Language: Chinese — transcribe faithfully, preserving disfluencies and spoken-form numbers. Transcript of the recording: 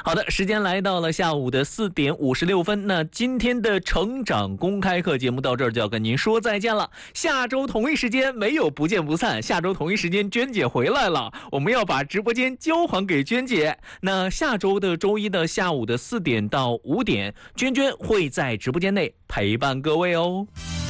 好的，时间来到了下午的四点五十六分。那今天的成长公开课节目到这儿就要跟您说再见了。下周同一时间没有不见不散，下周同一时间娟姐回来了，我们要把直播间交还给娟姐。那下周的周一的下午的四点到五点，娟娟会在直播间内陪伴各位哦。